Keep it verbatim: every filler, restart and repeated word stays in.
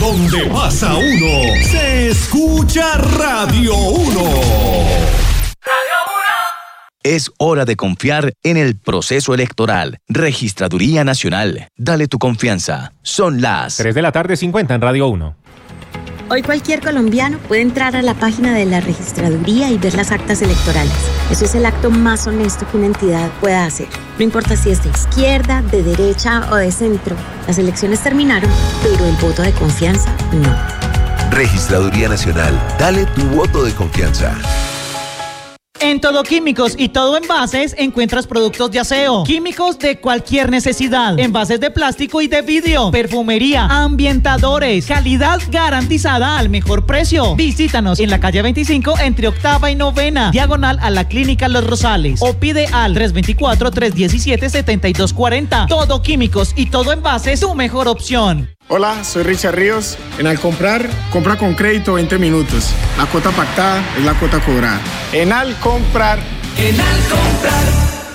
Donde pasa uno, se escucha Radio uno. Radio uno. Es hora de confiar en el proceso electoral. Registraduría Nacional. Dale tu confianza. Son las tres de la tarde, cincuenta en Radio uno. Hoy cualquier colombiano puede entrar a la página de la registraduría y ver las actas electorales. Eso es el acto más honesto que una entidad pueda hacer. No importa si es de izquierda, de derecha o de centro. Las elecciones terminaron, pero el voto de confianza no. Registraduría Nacional. Dale tu voto de confianza. En Todo Químicos y Todo Envases encuentras productos de aseo, químicos de cualquier necesidad, envases de plástico y de vidrio, perfumería, ambientadores, calidad garantizada al mejor precio. Visítanos en la calle veinticinco entre octava y novena, diagonal a la Clínica Los Rosales, o pide al tres dos cuatro, tres uno siete, siete dos cuatro cero. Todo Químicos y Todo Envases, tu mejor opción. Hola, soy Richard Ríos. En Al Comprar, compra con crédito veinte minutos. La cuota pactada es la cuota cobrada. En Al Comprar. En Al Comprar.